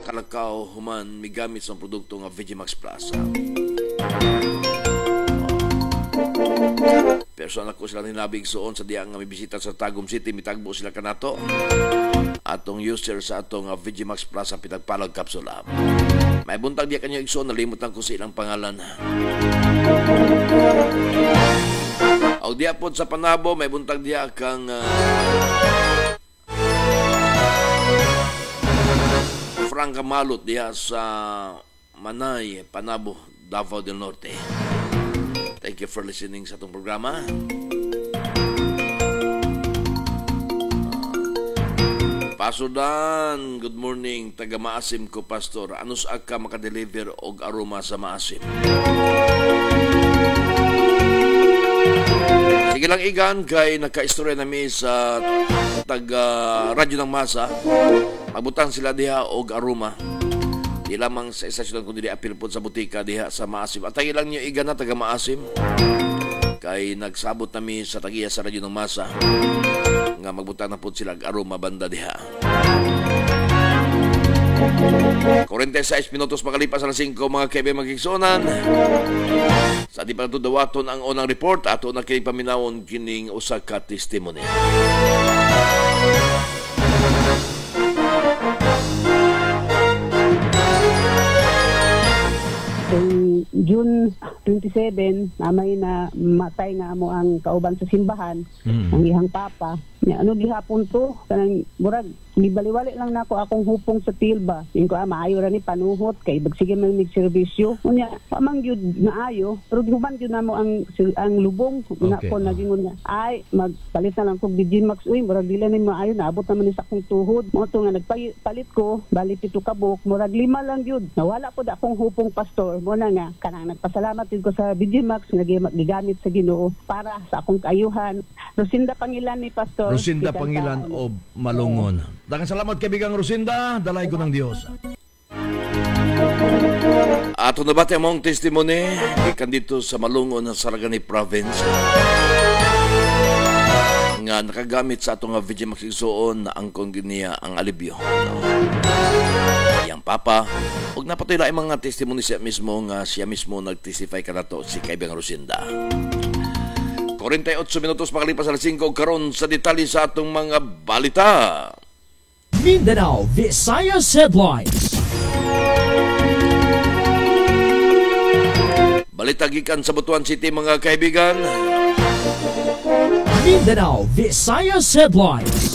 kalakaw human migamit sa produkto nga Vegimax Plus. Personal ko sila ninabig soon sa diya nga may bisita sa Tagum City, mitagbo sila kanato. Atong user sa atong Vegimax Plus ang pinagpalag kapsula. May buntag diya kanyo igsoon, nalimutan ko sa ilang pangalan. O diya po sa Panabo, may buntag diya kang Franca Malot diya sa Manay, Panabo, Davao del Norte. Thank you for listening sa itong programa. Pasudan, good morning. Taga Maasim ko, Pastor. Anus ka makadeliver og aroma sa Maasim? Sige lang igan, kay nagka-istorya nami sa taga radyo ng Masa. Magbutang sila diha og aroma. Di lamang sa istasyon kundi di apil po sa butika diha sa Maasim. At tayo lang nyo igan na taga Maasim. Kay nagsabot nami sa tagiya sa radyo ng Masa nga magbutang na po sila aroma banda diha. 46 minutos makalipas alas 5 mga kaibigan magigsonan. Sa di pa natudawaton ang unang report ato na kining paminawon kining usa ka testimony. June 27, namay na matay nga mo ang kauban sa simbahan, ang ihang papa. Ano gihapon to? Kanang murag gibaliwali lang nako akong hupong sa tilba. Ingko maayo ra ni panuhot kay bagsige man mig serbisyo. Unya pamang gyud naayo, pero gihuman gyud namo ang lubong na ko nagingon nga. Ay magpalit na lang kog Vegimax. Uy, murag dili ni maayo, naabot naman ni sa akong tuhod. Mo to nga nagpalit ko, bali 7 kabuk, murag 5 lang gyud. Nawala po da akong hupong, pastor. Mo na nga kanang nagpasalamat gyud ko sa Vegimax nga gigamit sa Ginoo para sa akong kaayuhan. Rosinda Pangilan ni pastor. Rosinda Pangilan o Malungon. Daghang salamat kaibigang Rosinda, dalay ko ng Dios. Ato na bati among testimony ikan dito sa Malungon ng Saragani Province nga nakagamit sa atong Vegimax igsoon na angkon giniya ang alibyo. Yang papa, huwag napatoy lang mga testimony siya mismo nga siya mismo nag-testify ka na to si kaibigang Rosinda. 48 minutos makalipas alas 5 karon sa detalye sa atong mga balita. Mindanao Visayas Headlines. Balita gikan sa Butuan City mga kaibigan. Mindanao Visayas Headlines.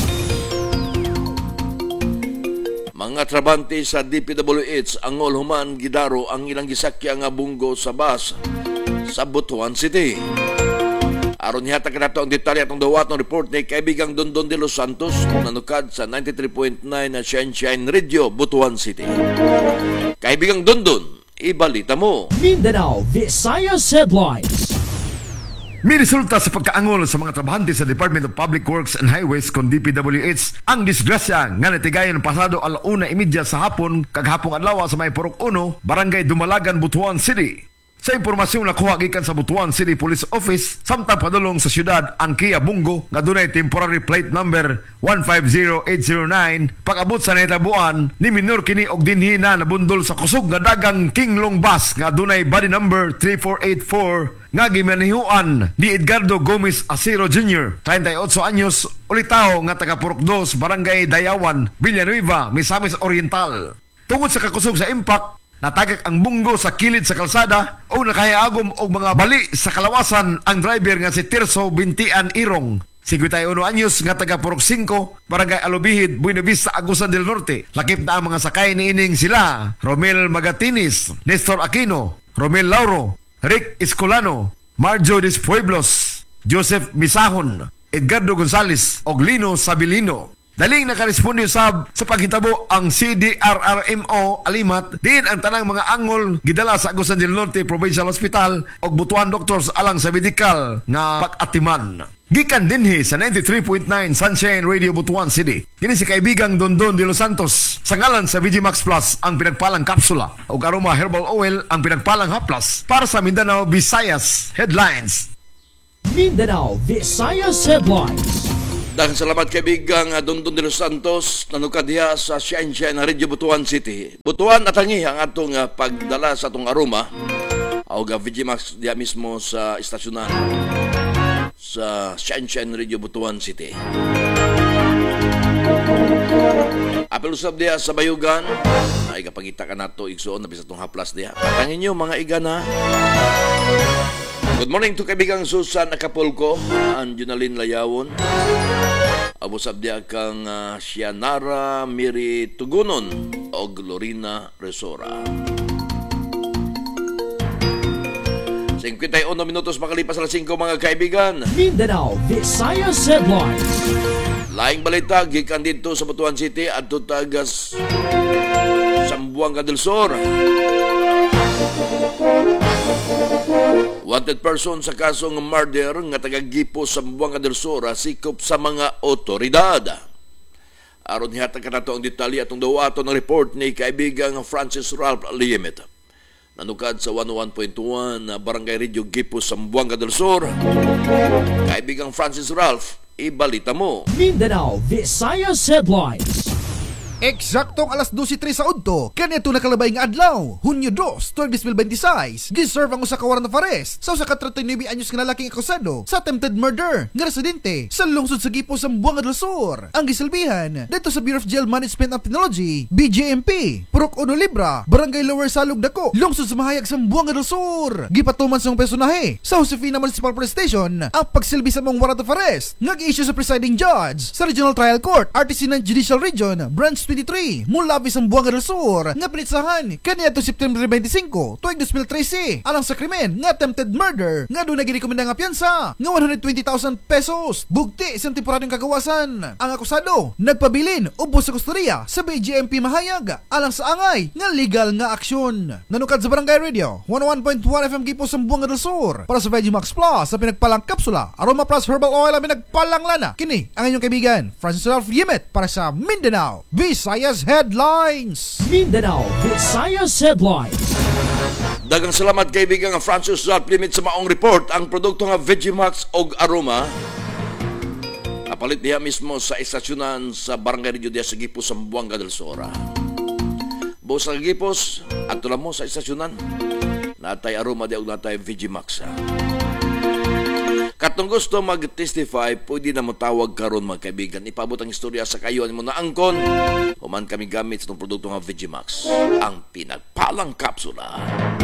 Mga trabante sa DPWH ang human gidaro ang ilang gisakya nga bunggo sa bus sa Butuan City. Aron nihatag nato ang detalye atong dawat ng report ni kaibigang Dondon de los Santos nanukad sa 93.9 na Sunshine Radio, Butuan City. Kaibigang Dondon, ibalita mo. Mindanao Visayas Headlines. May resulta sa pagkaangol sa mga trabahante sa Department of Public Works and Highways kon DPWH ang disgrasya nga natigayon pasado 1:30 sa hapon kaghapong adlaw sa may Purok 1, Barangay Dumalagan, Butuan City. Sa impormasyong nakuha gikan sa Butuan City Police Office, samtang padulong sa syudad ang Kia Bungo nga dunay temporary plate number 150809, pag-abot sa nahitabuan ni minor kini og dinhi na nabundol sa kusog nga dagang Kinglong bus nga dunay body number 3484 nga gimanihuan ni Edgardo Gomez Acero Jr., 38 anyos, ulitaw nga taga Purok 2, Barangay Dayawan, Villanueva, Misamis Oriental. Tungod sa kakusog sa impact, natagak ang bunggo sa kilid sa kalsada o nakahiagom og mga bali sa kalawasan ang driver nga si Tirso Bintian Irong, 51 anyos nga taga Purok 5, Barangay Alubihid, Buena Vista, Agusan del Norte. Lakip na ang mga sakay niining sila Romel Magatinis, Nestor Aquino, Romel Lauro, Rick Escolano, Marjo Des Pueblos, Joseph Misahon, Edgardo Gonzales og Lino Sabilino. Daling nakaresponde sa paghitabo ang CDRRMO Alimat din ang tanang mga angol gidala sa Agusan del Norte Provincial Hospital og Butuan Doctors alang sa medical nga pag-atiman. Gikan dinhi sa 93.9 Sunshine Radio, Butuan City. Kini si kaibigang Dondon de los Santos sa ngalan sa Vegimax Plus ang pinagpalang kapsula ug Aroma Herbal Oil ang pinagpalang haplas para sa Mindanao Visayas Headlines. Mindanao Visayas Headlines. Daghang salamat kaibigang Dondon de los Santos nanukad diha sa Siensya na Radio Butuan City. Butuan at hangi ang atong pagdala sa atong aroma o VGMax diha mismo sa istasyonan sa Siensya Radio Butuan City. Apel usab diha sa Bayugan ay kapagita ka nato igsoon na bisa itong haplas diha. Patangin nyo mga igana. Good morning to kaibigang Susan Acapulco, Angeline Layawon. Abusab diya kang Sianara Miri Tugunon o Glorina Resora. 51 minutos makalipas alas 5 mga kaibigan. Mindanao Visayas Headlines. Laing balita gikan dito sa Butuan City at tagas Zamboanga del Sur. Wanted person sa kasong murder nga taga-Gipo sa Zamboanga del Sur sikop sa mga otoridad. Aron hihatag ka nato ang detalye atong dawato ng report ni kaibigang Francis Ralph Liemit. Nanukad sa 101.1 Barangay Radio Gipo sa Zamboanga del Sur. Kaibigang Francis Ralph, ibalita mo. Mindanao Visayas Headlines. Eksaktong alas 12:03 sa udto, kanito nakalabay nga adlaw, Hunyo 2, 2026, giserve ang usa ka warrant of arrest sa usa ka 39 anyos nga lalaking akusado sa attempted murder nga residente sa lungsod sa Gipo sa Zamboanga del Sur. Ang gisilbihan dito sa Bureau of Jail Management and Technology, BJMP, Purok 1 Libra, Barangay Lower Salug Dako, lungsod sa Mahayag sa Zamboanga del Sur. Gipatuman sa mga personahe sa Josefina Municipal Police Station ang pagsilbi sa mga warrant of arrest nga gi-issue sa presiding judge sa Regional Trial Court, RTC ng Judicial Region, Branch 23 mula sa Zamboanga del Sur nga pinitsahan kaniadto September 25, 2013 alang sa krimen nga attempted murder nga doon nagirekomenda nga piyansa nga 120,000 pesos bugti sa temporaryong kagawasan. Ang akusado nagpabilin ubos sa kustorya sa BJMP Mahayag alang sa angay nga legal nga aksyon. Nanukad sa Barangay Radio 101.1 FM Gipo sa Zamboanga del Sur para sa VGMax Plus sa pinagpalang kapsula Aroma Plus Herbal Oil ang pinagpalang lana. Kini ang inyong kaibigan Francis Ralph Yemet para sa Mindanao Visayas Headlines. Mindanao Visayas Headlines. Dagang salamat kaibigan nga Francis Ralph Limit sa maong report. Ang produkto nga VGMax og Aroma napalit diha mismo sa istasyonan sa Barangay Radio diha sa Gipos sa Zamboanga del Sur. Buos sa Gipos adto lang mo sa istasyonan natay Aroma diha og natay VGMax. Katong gusto mag-testify, pwede na mo tawag karon mga kaibigan. Ipabot ang istorya sa kayo mo na angkon. Human kami gamit sa itong produkto ng VGMax. Ang pinagpalang kapsula.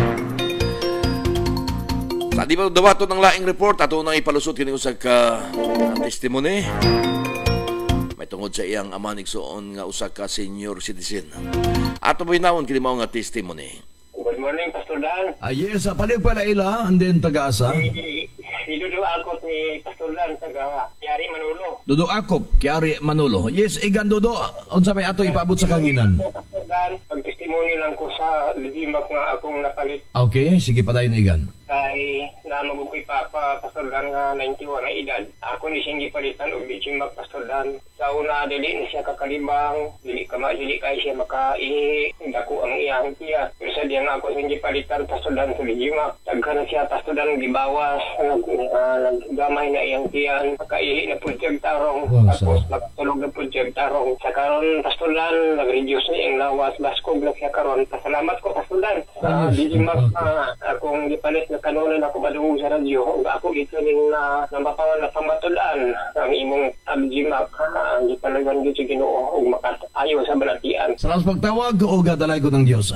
Sa di ba dawato ng laing report, ato nang ipalusot kini usa ka testimony. May tungod sa iyang amaniksoon nga usa ka senior citizen. Ato mo hinawon kini mao nga testimony. Good morning, Pastor Dan. Yes, panig pala ila, and then taga-asa. Idudo ako ni Pastor Dan, taga Yari Manolo. Dodo Akop, Kiari Manolo. Yes, igan Dodo, unsa may ato ipabot sa kanginan. Pastor Dan, pag-testimony lang ko sa lidimak nga akong napalit. Okay, sige pa tayo igan. Kay na magukoy Papa, Pastor Dan nga 91 na edad. Ako ni siyang gipalitan og Bijimak, Pastor Dan. Sa una, dili ni siya kakalibang, dili kay siya makaihi, dako ang iyang tiya. Pero sa diyan ako siyang gipalitan, Pastor Dan, sa Bijimak. Tagka na siya, Pastor Dan, gibawas, naggamay na iyang tiyan, makaihi na pulyag tarong, tapos nakatulog na pulyag tarong. Sa karon, Pastor Dan, nag-reduce na iyang lawas, baskog na siya karon. Pasalamat ko, Pastor Dan, sa Bijimak akong gipalit na kanunan ako madungog sa radyo. Ako ito rin na mapapangan na pamatulaan ang imong Bijimak, ang gipalagan dito sa Ginoo ug makaayo sa balatian. Salamat pagtawag o gadalay ko ng Diyos.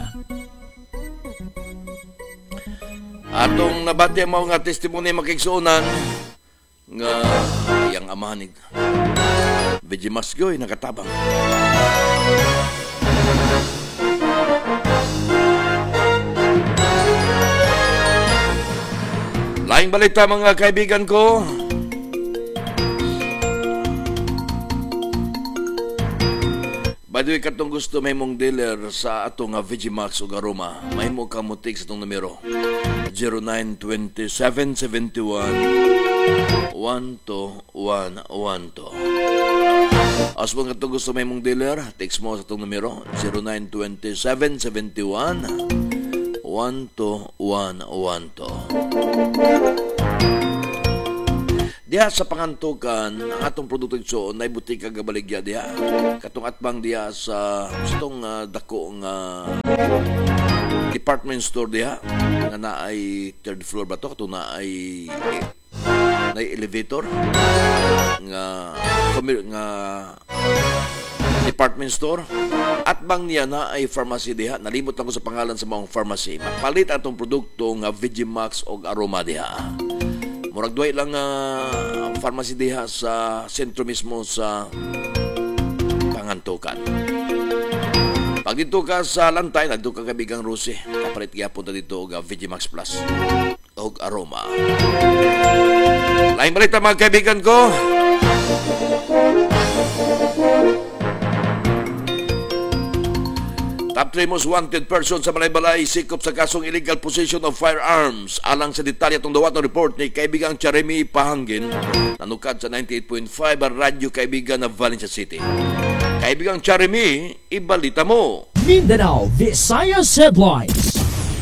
Atong nabati ang mga testimony makigsuonan nga iyang amahanig. VGMax goy nakatabang. Laing balita mga kaibigan ko. By the way, katong gusto may mong dealer sa atong VGMax o Aroma, may mo kamutik sa itong numero 0927-71-12112. Aswang katong gusto may mong dealer, text mo sa itong numero 0927-71-12112. Diha sa pangantukan, ang atong produkto igsoon na butika gabaligya diha. Katong atbang diha sa gustong dako nga department store diha nga naay third floor ba to, katong naay elevator nga department store. At bang niya na ay pharmacy diha. Nalimot ako sa pangalan sa mga pharmacy. Mapalit atong produkto nga Vigimax o Aroma diha. Murag duay lang pharmacy diha sa sentro mismo sa pangantukan. Pag dito ka sa Lantay, nagdo ka kabigang Rose. Kapalit gyapon ta dito og Vigimax Plus o Aroma. Lain balita mga kaibigan ko. Top 3 most wanted person sa Malaybalay sikop sa kasong illegal possession of firearms. Alang sa detalye itong dawat ng report ni kaibigang Jeremy Pahangin, nanukad sa 98.5 ang radyo kaibigan na Valencia City. Kaibigang Jeremy, ibalita mo. Mindanao Visayas Headlines.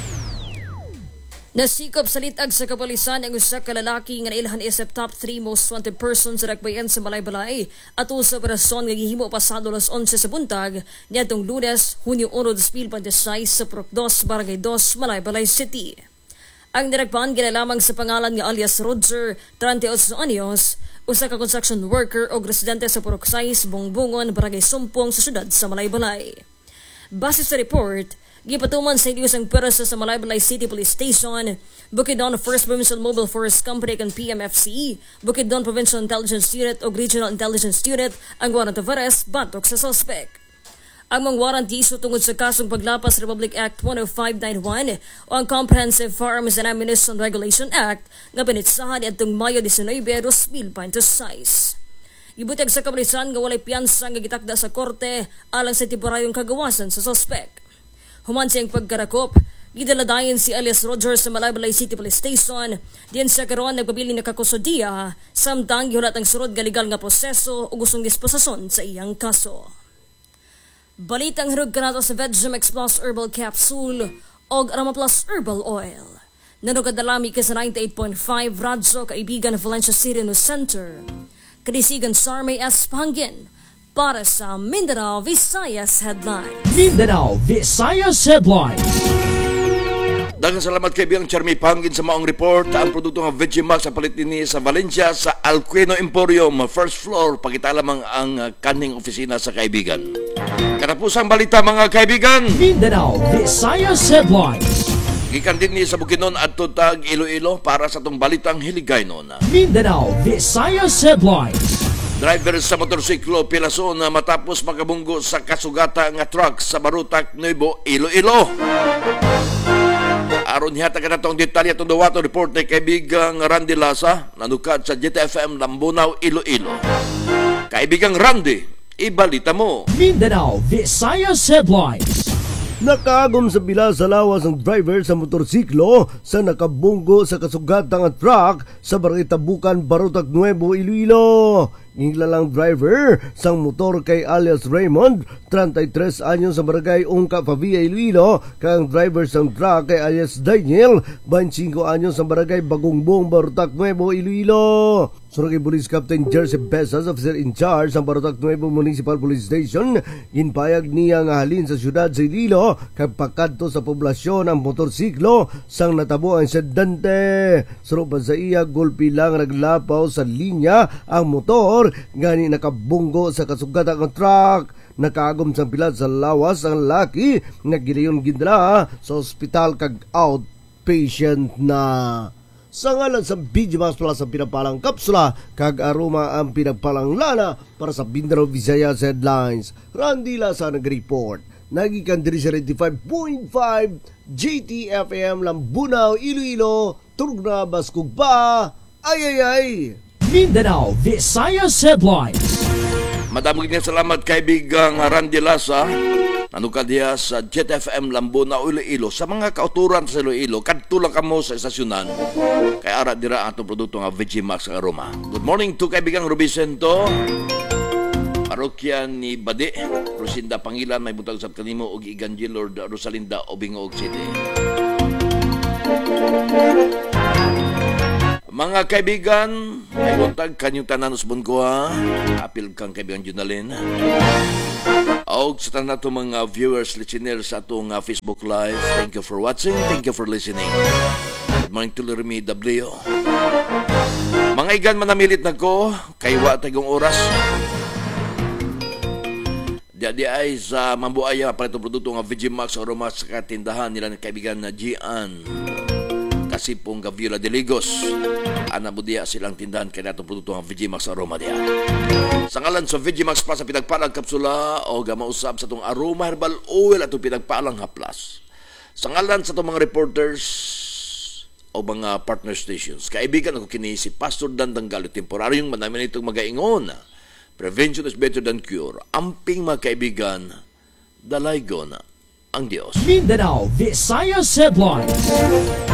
Nasikop sa litag sa kapulisan ang usa ka lalaki nga nailhan isip top 3 most wanted persons sa dakbayan sa Malaybalay ato sa operasyon nga gihimo pasado alas 11 sa buntag niadtong Lunes, Hunyo 1, 2026 sa Purok 2, Barangay 2, Malaybalay City. Ang diragpan ginalamang sa pangalan nga alias Roger, 38 anyos, usa ka construction worker o residente sa Purok 6, Bongbongon, Barangay Sumpong sa syudad sa Malaybalay. Base sa report, gipatuman sa Diyos ang pwersa sa Malaybalay City Police Station, Bukidnon First Provincial Mobile Force Company kan PMFCE, Bukidnon Provincial Intelligence Unit o Regional Intelligence Unit ang warrant of arrest batok sa suspect. Ang mga warrant iso tungod sa kasong paglapas Republic Act 10591 o ang Comprehensive Firearms and Ammunition Regulation Act nga pinitsahan atong Mayo 19, 2026. Gibutag sa kapulisan nga walay piyansa nga gitakda sa korte alang sa temporaryong kagawasan sa suspect. Human siyang pagkarakop, gidaladayon si alias Roger sa Malaybalay City Police Station, diyan sa karoon nagpabili na kakusodiya, samtang gihulat ang surod nga legal nga proseso o gustong disposasyon sa iyang kaso. Balitang hirog kanato sa Vegemex Plus Herbal Capsule o Aroma Plus Herbal Oil. Nanukadalami ka sa 98.5 Radyo kaibigan Valencia City no Center. Kadisigan Sarmay S. Pangin para sa Mindanao Visayas Headlines. Mindanao Visayas Headlines. Daghang salamat kaibigang Jeremy Pangin sa maong report. Ang produkto ng Vigimax sa palit din sa Valencia sa Alquino Emporium, first floor. Pakita lamang ang kaning opisina sa kaibigan. Katapusang balita mga kaibigan. Mindanao Visayas Headlines. Gikan din ni sa Bukidnon at Tutag Iloilo para sa itong balitang hiligaynon. Mindanao Visayas Headlines. Driver sa motorsiklo pilaso na matapos makabunggo sa kasugata nga truck sa Barutak, Nuevo, Iloilo. Aron hiyata ka na itong detalye itong dawato report ni kaibigang Randy Lasa, nanukad sa GTFM Lambunaw, Iloilo. Kaibigang Randy, ibalita mo. Mindanao Visayas Headlines. Nakaagom sa pila sa lawas ang driver sa motorsiklo sa nakabunggo sa kasugatang truck sa Barangay Tabukan, Barutak, Nuevo, Iloilo. Nginglalang driver sang motor kay alias Raymond, 33 anyos sa Barangay Ungka, Pavia, Iloilo. Kang driver sang truck kay alias Daniel, 25 anyos sa Barangay Bagongbong, Barutak, Nuevo, Iloilo. Sunod kay Police Captain Jersey Besas, officer in charge sa Barutak Nuevo Municipal Police Station, ginpayag niya nga halin sa syudad sa Iloilo kay pakadto sa poblasyon ang motorsiklo sang natabo ang sedante. Sunod pa sa iya, gulpi lang naglapaw sa linya ang motor gani nakabunggo sa kasugatang truck. Nakaagom sa pilat sa lawas ang laki nga gidayon gindala sa ospital kag outpatient na. Sa ngalan sa Vigimax Plus ang pinapalang kapsula kag Aroma ang pinagpalang lana para sa Mindanao Visayas Headlines. Randy Lasa nag-report. Nagikan diri sa 95.5 GTFM Lambunaw, Iloilo. Turog na baskog pa. Ay. Mindanao Visayas Headlines. Madaming nga salamat kaibigang Randy Lasa. Nanukad diya sa JetFM Lambunaw, Iloilo. Sa mga kauturan sa Iloilo, kadtulang kamo sa estasyonan. Kaya ara dira ang itong produkto nga Vigimax Aroma. Good morning to kaibigang Rubicento. Parokya ni Bade, Rosinda Pangilan, may butang sa kanimo og Iganjil Lord Rosalinda, Obingog City. Mga kaibigan, may buntag kanyang tanan usbon ko ha. Apil kang kaibigan Junalyn. O sa tanan nato mga viewers, listeners sa atong Facebook Live. Thank you for watching. Thank you for listening. Good morning to Lermi W. Mga igan manamilit na ko, kaywa tagong oras. Di ay sa mambuaya para itong produkto nga Vegimax o Aroma sa katindahan nila ng kaibigan na Gian. Kasi pong Gaviola de Ligos. Anabudia silang tindahan kaya itong produkto nga Vegimax o Aroma diya. Sa ngalan sa Vegimax pa sa pinagpalang kapsula o gamausap sa itong Aroma Herbal Oil at itong pinagpalang haplas. Sa ngalan sa itong mga reporters o mga partner stations. Kaibigan ako kini si Pastor Dandang Galo. Temporaryong manamin itong magaingon. Prevention is better than cure. Amping mga kaibigan, dalaygon ang Diyos. Mindanao Visayas Headlines.